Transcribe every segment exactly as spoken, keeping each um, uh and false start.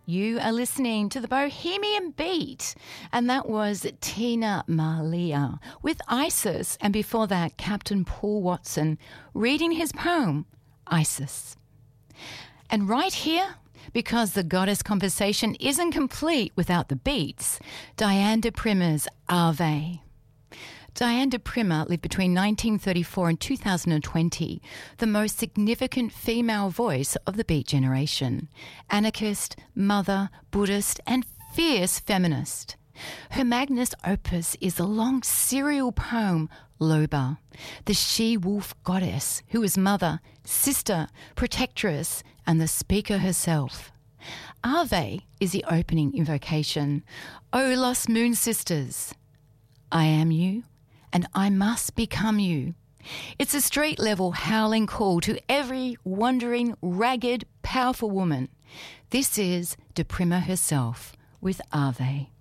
You are listening to the Bohemian Beat, and that was Tina Malia with Isis, and before that, Captain Paul Watson reading his poem, Isis. And right here, because the goddess conversation isn't complete without the beats, Diane de Prima's Ave. Diane de Prima lived between nineteen thirty-four and two thousand twenty, the most significant female voice of the Beat generation. Anarchist, mother, Buddhist, and fierce feminist. Her magnus opus is the long serial poem, Loba, the she-wolf goddess who is mother, sister, protectress, and the speaker herself. Ave is the opening invocation. O lost moon sisters, I am you, and I must become you. It's a street-level howling call to every wandering, ragged, powerful woman. This is De Prima herself with Ave.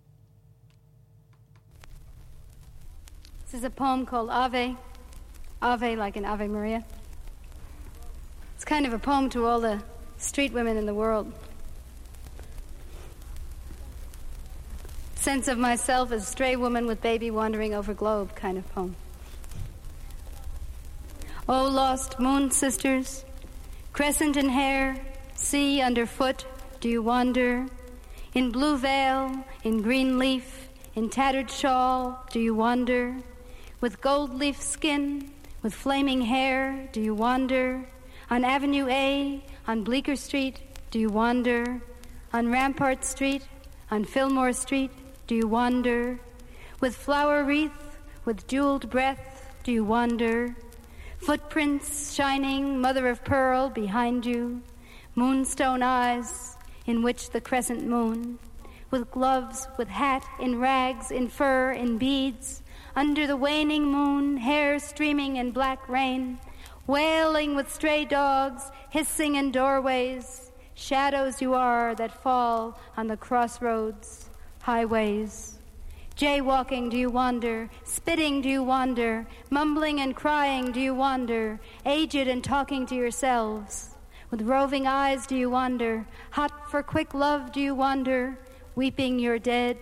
This is a poem called Ave. Ave like an Ave Maria. It's kind of a poem to all the street women in the world. Sense of myself as stray woman with baby wandering over globe kind of poem. Oh, lost moon sisters, crescent in hair, sea underfoot, do you wander? In blue veil, in green leaf, in tattered shawl, do you wander? With gold leaf skin, with flaming hair, do you wander? On Avenue A, on Bleecker Street, do you wander? On Rampart Street, on Fillmore Street, do you wander? With flower wreath, with jeweled breath, do you wander? Footprints shining, mother of pearl, behind you. Moonstone eyes, in which the crescent moon. With gloves, with hat, in rags, in fur, in beads. Under the waning moon, hair streaming in black rain. Wailing with stray dogs, hissing in doorways. Shadows you are that fall on the crossroads. Highways. Jaywalking, do you wander? Spitting, do you wander? Mumbling and crying, do you wander? Aged and talking to yourselves. With roving eyes, do you wander? Hot for quick love, do you wander? Weeping you're dead.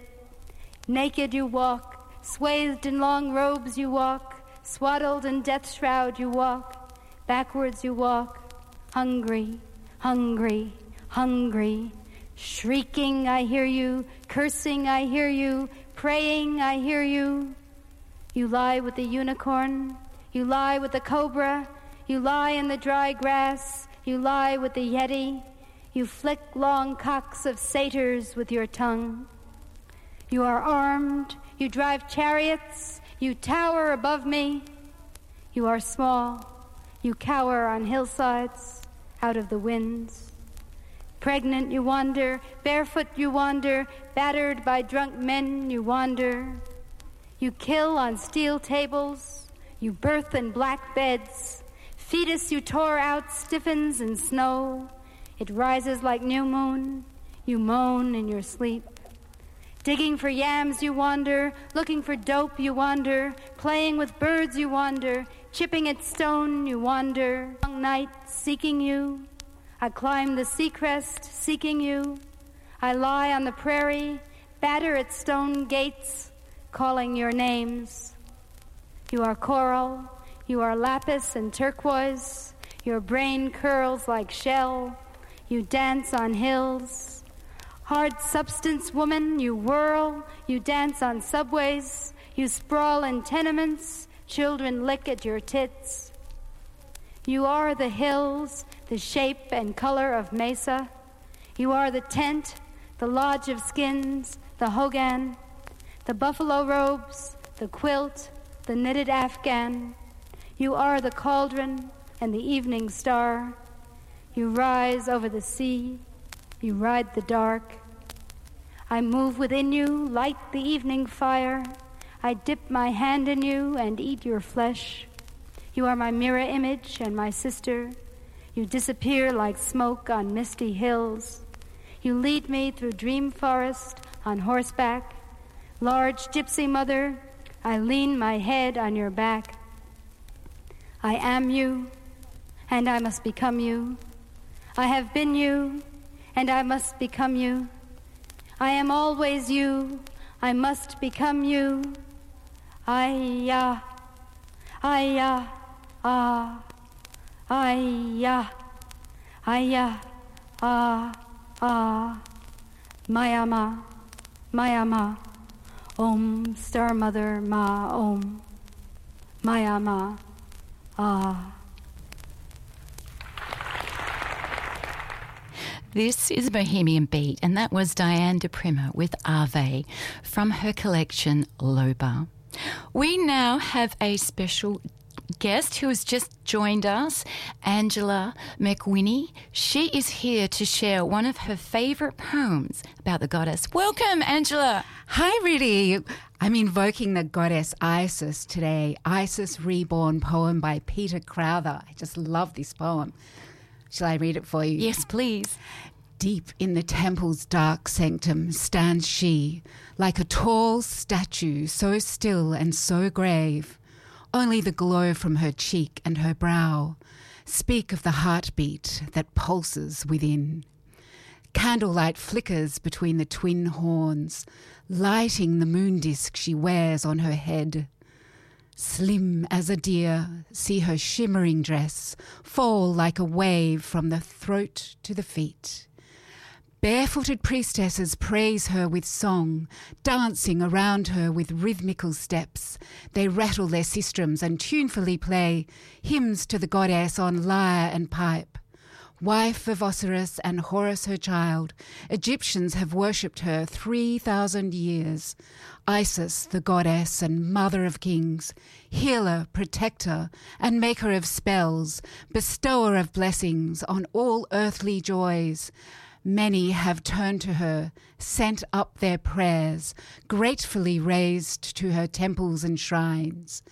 Naked you walk. Swathed in long robes you walk. Swaddled in death shroud you walk. Backwards you walk. Hungry, hungry, hungry. Shrieking, I hear you. Cursing, I hear you. Praying, I hear you. You lie with the unicorn. You lie with the cobra. You lie in the dry grass. You lie with the yeti. You flick long cocks of satyrs with your tongue. You are armed. You drive chariots. You tower above me. You are small. You cower on hillsides, out of the winds. Pregnant you wander, barefoot you wander, battered by drunk men you wander. You kill on steel tables, you birth in black beds. Fetus you tore out stiffens in snow. It rises like new moon, you moan in your sleep. Digging for yams you wander, looking for dope you wander, playing with birds you wander, chipping at stone you wander. Long night seeking you. I climb the sea crest, seeking you. I lie on the prairie, batter at stone gates, calling your names. You are coral, you are lapis and turquoise. Your brain curls like shell. You dance on hills. Hard substance woman, you whirl. You dance on subways. You sprawl in tenements. Children lick at your tits. You are the hills, the shape and color of mesa. You are the tent, the lodge of skins, the hogan, the buffalo robes, the quilt, the knitted Afghan. You are the cauldron and the evening star. You rise over the sea. You ride the dark. I move within you, light the evening fire. I dip my hand in you and eat your flesh. You are my mirror image and my sister. You disappear like smoke on misty hills. You lead me through dream forest on horseback. Large gypsy mother, I lean my head on your back. I am you, and I must become you. I have been you, and I must become you. I am always you, I must become you. I-ya, I-ya, ah, I-ya, I-ya, ah, ah. Mayama, Mayama, Om, Star Mother, Ma, Om. Mayama, ah. This is Bohemian Beat, and that was Diane de Prima with Ave from her collection Loba. We now have a special guest who has just joined us, Angela McWhinney. She is here to share one of her favourite poems about the goddess. Welcome, Angela. Hi, Rudy. I'm invoking the goddess Isis today. Isis Reborn poem by Peter Crowther. I just love this poem. Shall I read it for you? Yes, please. Deep in the temple's dark sanctum stands she, like a tall statue, so still and so grave. Only the glow from her cheek and her brow speak of the heartbeat that pulses within. Candlelight flickers between the twin horns, lighting the moon disk she wears on her head. Slim as a deer, see her shimmering dress fall like a wave from the throat to the feet. Barefooted priestesses praise her with song, dancing around her with rhythmical steps. They rattle their sistrums and tunefully play hymns to the goddess on lyre and pipe. Wife of Osiris and Horus her child, Egyptians have worshipped her three thousand years. Isis, the goddess and mother of kings, healer, protector, and maker of spells, bestower of blessings on all earthly joys. Many have turned to her, sent up their prayers, gratefully raised to her temples and shrines.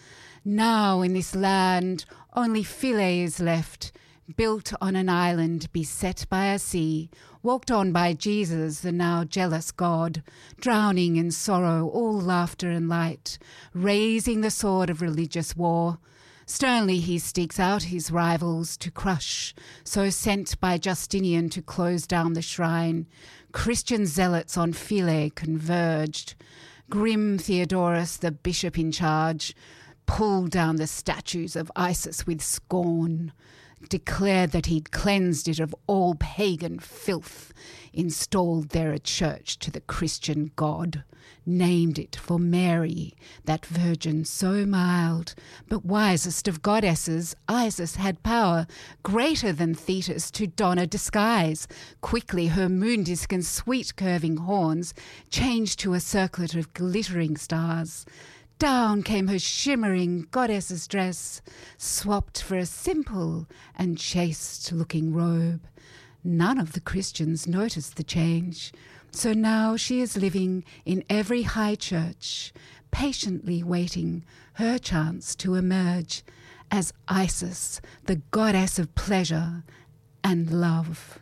Now in this land only Philae is left, built on an island beset by a sea, walked on by Jesus, the now jealous God, drowning in sorrow all laughter and light, raising the sword of religious war. Sternly he stakes out his rivals to crush, so sent by Justinian to close down the shrine. Christian zealots on Philae converged. Grim Theodorus, the bishop in charge, pulled down the statues of Isis with scorn, declared that he'd cleansed it of all pagan filth, installed there a church to the Christian God, named it for Mary, that virgin so mild. But wisest of goddesses, Isis had power greater than Thetis to don a disguise. Quickly her moon disk and sweet curving horns changed to a circlet of glittering stars. Down came her shimmering goddess's dress, swapped for a simple and chaste-looking robe. None of the Christians noticed the change, so now she is living in every high church, patiently waiting her chance to emerge as Isis, the goddess of pleasure and love.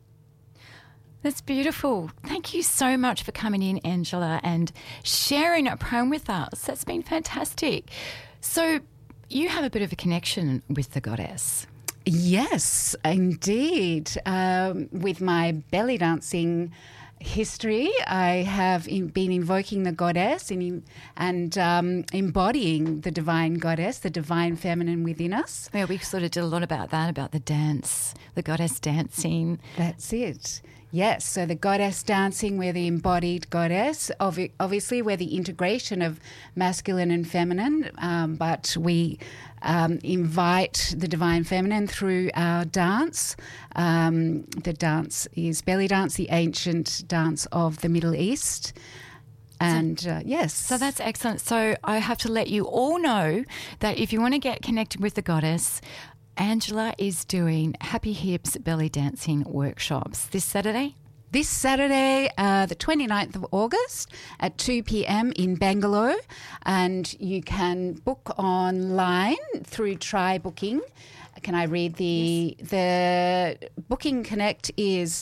That's beautiful. Thank you so much for coming in, Angela, and sharing a poem with us. That's been fantastic. So you have a bit of a connection with the goddess. Yes, indeed. Um, with my belly dancing history, I have in, been invoking the goddess in, and um, embodying the divine goddess, the divine feminine within us. Yeah, we sort of did a lot about that, about the dance, the goddess dancing. That's it. Yes, so the goddess dancing, we're the embodied goddess. Obvi- obviously, we're the integration of masculine and feminine, um, but we um, invite the divine feminine through our dance. Um, the dance is belly dance, the ancient dance of the Middle East. And uh, yes. So that's excellent. So I have to let you all know that if you want to get connected with the goddess, Angela is doing Happy Hips belly dancing workshops this Saturday. This Saturday, uh, the twenty-ninth of August at two p.m. in Bangalore. And you can book online through Try Booking. Can I read the... Yes. The Booking Connect is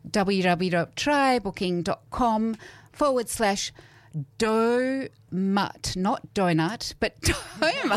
www.trybooking.com forward slash DOMUT, not donut, but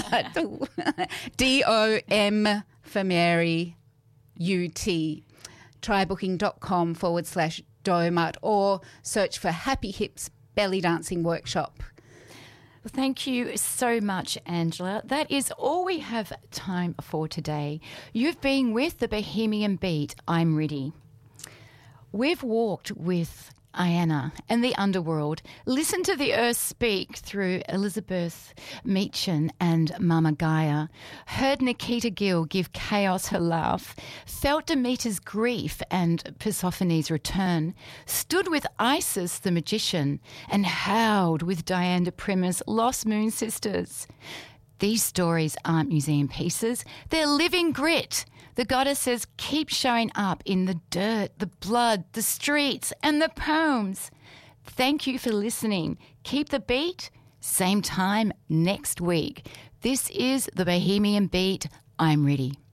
DOMUT. D O M for Mary, U T. trybooking.com forward slash Domut or search for Happy Hips Belly Dancing Workshop. Well, thank you so much, Angela. That is all we have time for today. You've been with the Bohemian Beat. I'm ready. We've walked with Ayanna and the underworld, listened to the earth speak through Elizabeth Meechan and Mama Gaia, heard Nikita Gill give chaos her laugh, felt Demeter's grief and Persephone's return, stood with Isis the magician, and howled with Diane de Prima's Lost Moon Sisters. These stories aren't museum pieces, they're living grit. The goddesses keep showing up in the dirt, the blood, the streets, and the poems. Thank you for listening. Keep the beat. Same time next week. This is the Bohemian Beat. I'm ready.